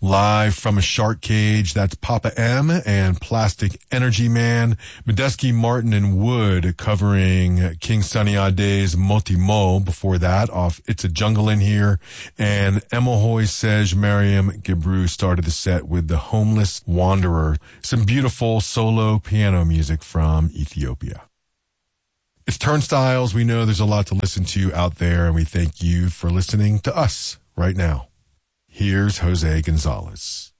Live from a shark cage, that's Papa M and Plastic Energy Man. Medeski, Martin, and Wood covering King Sunny Ade's Motimo. Before that, off It's a Jungle in Here. And Emohoy Sej Mariam Gibru started the set with The Homeless Wanderer. Some beautiful solo piano music from Ethiopia. It's Turnstiles. We know there's a lot to listen to out there, and we thank you for listening to us right now. Here's Jose Gonzalez.